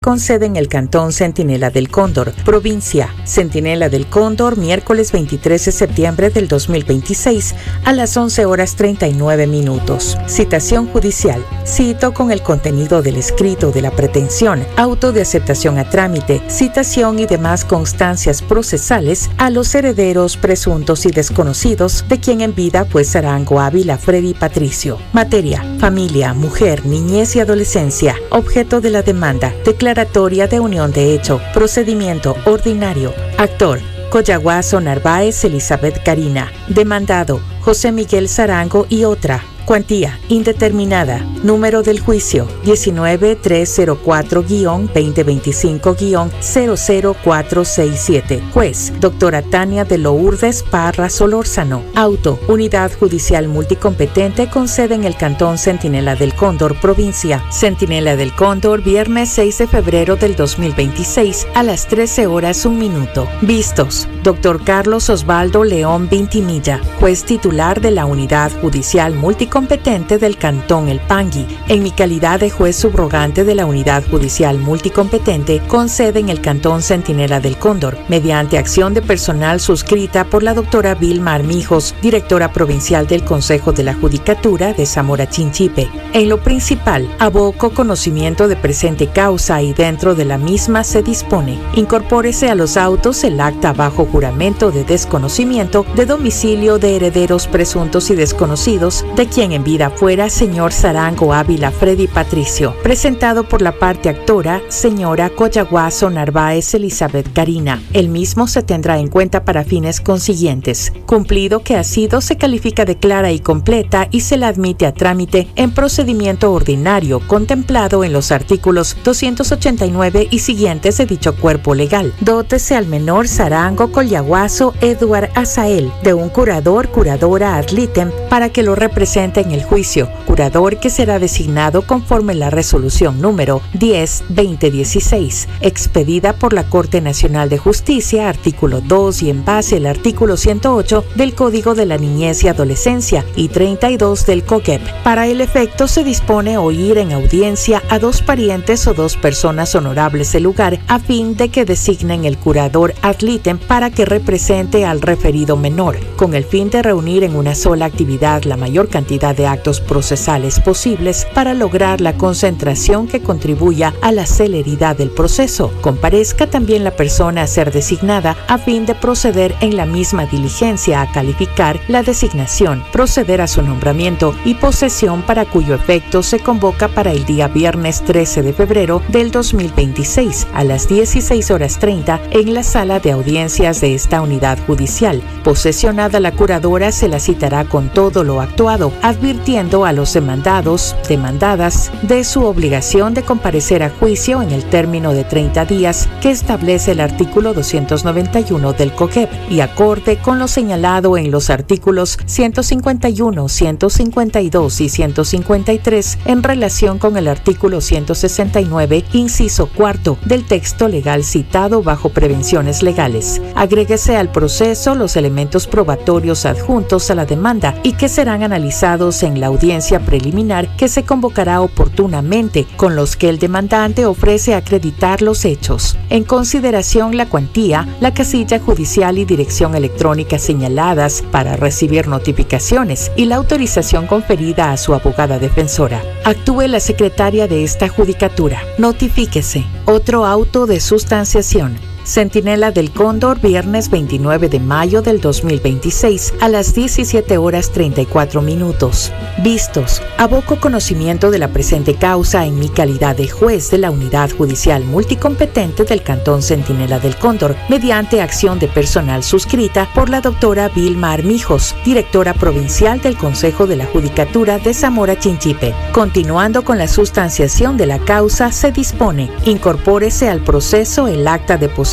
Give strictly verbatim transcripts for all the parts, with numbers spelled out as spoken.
con sede en el Cantón Centinela del Cóndor, provincia. Centinela del Cóndor, miércoles veintitrés de septiembre del dos mil veintiséis a las once horas treinta y nueve minutos. Citación judicial. Cito con el contenido del escrito de la pretensión, auto de aceptación a trámite, citación y demás constancias procesales a los herederos presuntos y desconocidos de quien en vida fue Sarango Ávila Freddy Patricio. Materia: familia, mujer, niñez y adolescencia. Objeto de la demanda: declaratoria de unión de hecho. Procedimiento ordinario. Actor: Coyaguazo Narváez Elizabeth Karina. Demandado: José Miguel Sarango y otra. Cuantía: indeterminada. Número del juicio: diecinueve mil trescientos cuatro guión veinte veinticinco guión cero cero cuatro seis siete. Juez: doctora Tania de Lourdes Parra Solórzano. Auto: Unidad Judicial Multicompetente con sede en el Cantón Centinela del Cóndor, provincia. Centinela del Cóndor, viernes seis de febrero del dos mil veintiséis a las trece horas un minuto. Vistos: doctor Carlos Osvaldo León Vintimilla, juez titular de la Unidad Judicial Multicompetente competente del Cantón El Pangui, en mi calidad de juez subrogante de la Unidad Judicial Multicompetente con sede en el Cantón Centinela del Cóndor, mediante acción de personal suscrita por la doctora Vilma Armijos, directora provincial del Consejo de la Judicatura de Zamora Chinchipe. En lo principal, aboco conocimiento de presente causa y dentro de la misma se dispone: incorpórese a los autos el acta bajo juramento de desconocimiento de domicilio de herederos presuntos y desconocidos de quien en vida fuera señor Sarango Ávila Freddy Patricio, presentado por la parte actora, señora Coyaguazo Narváez Elizabeth Karina. El mismo se tendrá en cuenta para fines consiguientes. Cumplido que ha sido, se califica de clara y completa y se la admite a trámite en procedimiento ordinario contemplado en los artículos doscientos ochenta y nueve y siguientes de dicho cuerpo legal. Dótese al menor Sarango Coyaguazo Eduard Azael de un curador, curadora ad litem para que lo represente en el juicio, curador que será designado conforme la resolución número diez barra veinte dieciséis, expedida por la Corte Nacional de Justicia, artículo dos, y en base al artículo ciento ocho del Código de la Niñez y Adolescencia y treinta y dos del COGEP. Para el efecto se dispone oír en audiencia a dos parientes o dos personas honorables del lugar a fin de que designen el curador ad litem para que represente al referido menor, con el fin de reunir en una sola actividad la mayor cantidad de actos procesales posibles para lograr la concentración que contribuya a la celeridad del proceso. Comparezca también la persona a ser designada a fin de proceder en la misma diligencia a calificar la designación, proceder a su nombramiento y posesión, para cuyo efecto se convoca para el día viernes trece de febrero del dos mil veintiséis a las dieciséis horas treinta en la sala de audiencias de esta unidad judicial. Posesionada la curadora, se la citará con todo lo actuado, advirtiendo a los demandados, demandadas, de su obligación de comparecer a juicio en el término de treinta días que establece el artículo doscientos noventa y uno del COGEP y acorde con lo señalado en los artículos ciento cincuenta y uno, ciento cincuenta y dos y ciento cincuenta y tres en relación con el artículo ciento sesenta y nueve, inciso cuarto del texto legal citado bajo prevenciones legales. Agréguese al proceso los elementos probatorios adjuntos a la demanda y que serán analizados en la audiencia preliminar que se convocará oportunamente, con los que el demandante ofrece acreditar los hechos. En consideración la cuantía, la casilla judicial y dirección electrónica señaladas para recibir notificaciones y la autorización conferida a su abogada defensora. Actúe la secretaria de esta judicatura. Notifíquese. Otro auto de sustanciación. Centinela del Cóndor, viernes veintinueve de mayo del dos mil veintiséis a las diecisiete horas treinta y cuatro minutos. Vistos: aboco conocimiento de la presente causa en mi calidad de juez de la Unidad Judicial Multicompetente del Cantón Centinela del Cóndor, mediante acción de personal suscrita por la doctora Vilma Armijos, directora provincial del Consejo de la Judicatura de Zamora Chinchipe. Continuando con la sustanciación de la causa, se dispone: incorpórese al proceso el acta de posesión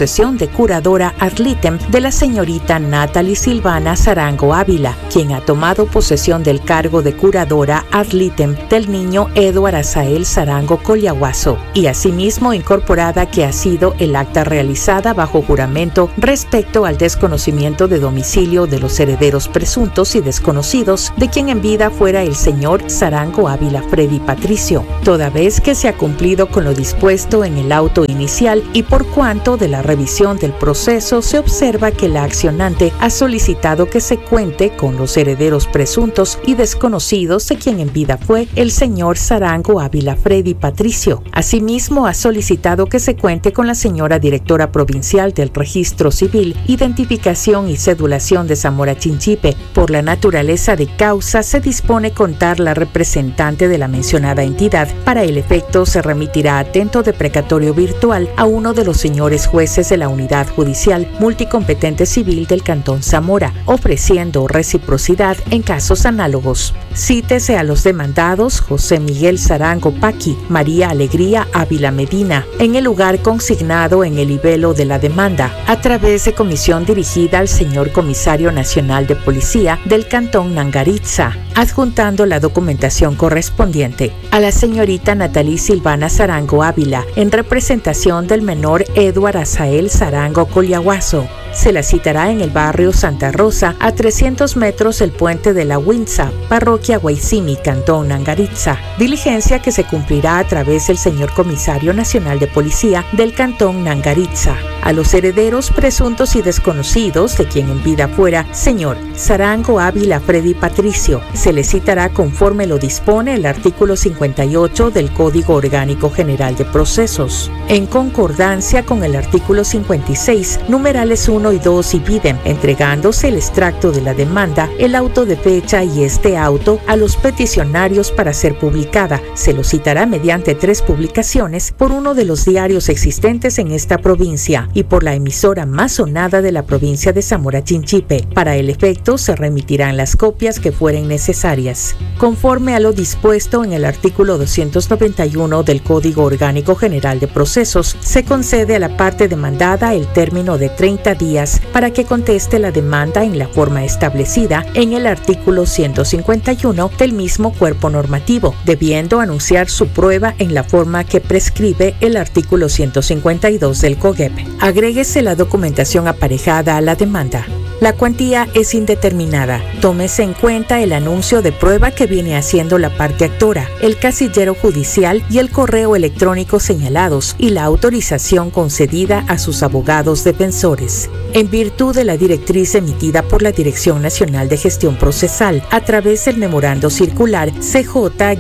posesión de curadora ad litem de la señorita Natalie Silvana Sarango Ávila, quien ha tomado posesión del cargo de curadora ad litem del niño Edward Azael Sarango Collahuaso, y asimismo incorporada que ha sido el acta realizada bajo juramento respecto al desconocimiento de domicilio de los herederos presuntos y desconocidos de quien en vida fuera el señor Sarango Ávila Freddy Patricio, toda vez que se ha cumplido con lo dispuesto en el auto inicial y por cuanto de la revisión del proceso se observa que la accionante ha solicitado que se cuente con los herederos presuntos y desconocidos de quien en vida fue el señor Sarango Ávila Freddy Patricio. Asimismo, ha solicitado que se cuente con la señora directora provincial del Registro Civil, Identificación y Cedulación de Zamora Chinchipe. Por la naturaleza de causa, se dispone contar la representante de la mencionada entidad. Para el efecto, se remitirá atento de precatorio virtual a uno de los señores jueces de la Unidad Judicial Multicompetente Civil del Cantón Zamora, ofreciendo reciprocidad en casos análogos. Cítese a los demandados José Miguel Sarango Paqui, María Alegría Ávila Medina, en el lugar consignado en el libelo de la demanda, a través de comisión dirigida al señor Comisario Nacional de Policía del Cantón Nangaritza, adjuntando la documentación correspondiente. A la señorita Natalie Silvana Sarango Ávila, en representación del menor Edward Azael Sarango Collahuaso, se la citará en el barrio Santa Rosa, a trescientos metros del puente de la Huinza, parroquia Guaysimi, Cantón Nangaritza, diligencia que se cumplirá a través del señor Comisario Nacional de Policía del Cantón Nangaritza. A los herederos presuntos y desconocidos de quien en vida fuera señor Sarango Ávila Freddy Patricio, se le citará conforme lo dispone el artículo cincuenta y ocho del Código Orgánico General de Procesos, en concordancia con el artículo cincuenta y seis, numerales uno y dos y idem, entregándose el extracto de la demanda, el auto de fecha y este auto a los peticionarios para ser publicada. Se lo citará mediante tres publicaciones por uno de los diarios existentes en esta provincia y por la emisora más sonada de la provincia de Zamora Chinchipe. Para el efecto, se remitirán las copias que fueren necesarias. Conforme a lo dispuesto en el artículo doscientos noventa y uno del Código Orgánico General de Procesos, se concede a la parte demandada el término de treinta días para que conteste la demanda en la forma establecida en el artículo ciento cincuenta y uno del mismo cuerpo normativo, debiendo anunciar su prueba en la forma que prescribe el artículo ciento cincuenta y dos del COGEP. Agréguese la documentación aparejada a la demanda. La cuantía es indeterminada. Tómese en cuenta el anuncio de prueba que viene haciendo la parte actora, el casillero judicial y el correo electrónico señalados y la autorización concedida a sus abogados defensores. En virtud de la directriz emitida por la Dirección Nacional de Gestión Procesal a través del memorando circular C J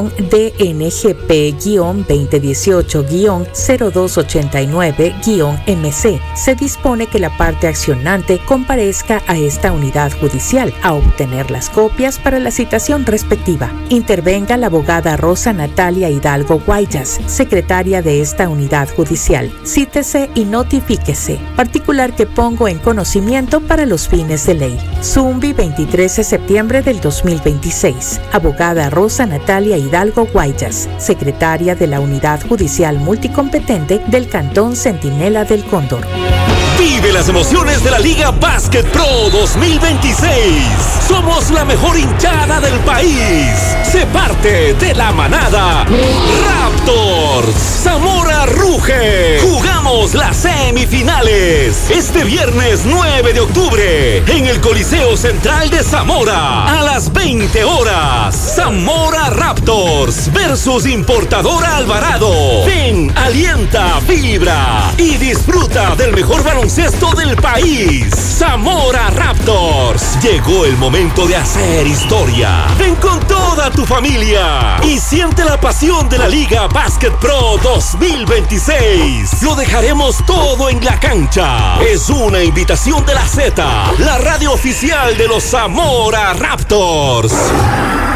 D N G P veinte dieciocho cero dos ochenta y nueve M C, se dispone que la parte accionante comparezca a esta unidad judicial a obtener las copias para la citación respectiva. Intervenga la abogada Rosa Natalia Hidalgo Guayas, secretaria de esta unidad judicial. Cítese y notifíquese. Particular que pongo en conocimiento para los fines de ley. Zumbi, veintitrés de septiembre del dos mil veintiséis. Abogada Rosa Natalia Hidalgo Guayas, secretaria de la unidad judicial multicompetente del Cantón Centinela del Cóndor. Vive las emociones de la Liga Básquet Pro dos mil veintiséis. Somos la mejor hinchada del país. Sé parte de la manada Raptors. Zamora ruge. Jugamos las semifinales este viernes nueve de octubre en el Coliseo Central de Zamora a las veinte horas. Zamora Raptors versus Importadora Alvarado. Ven, alienta, vibra y disfruta del mejor baloncesto del país. Zamora Raptors. Llegó el momento de hacer historia. Ven con toda tu familia y siente la pasión de la Liga Básquet Pro dos mil veintiséis. Lo dejaremos todo en la cancha. Es una invitación de la Z, la radio oficial de los Zamora Raptors.